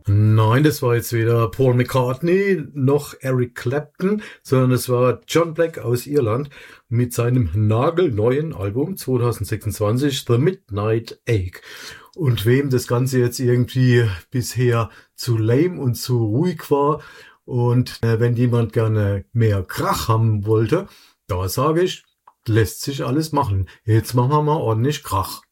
Nein, das war jetzt weder Paul McCartney noch Eric Clapton, sondern es war John Black aus Irland mit seinem nagelneuen Album 2026, The Midnight Egg. Und wem das Ganze jetzt irgendwie bisher zu lame und zu ruhig war und wenn jemand gerne mehr Krach haben wollte, da sage ich, lässt sich alles machen. Jetzt machen wir mal ordentlich Krach.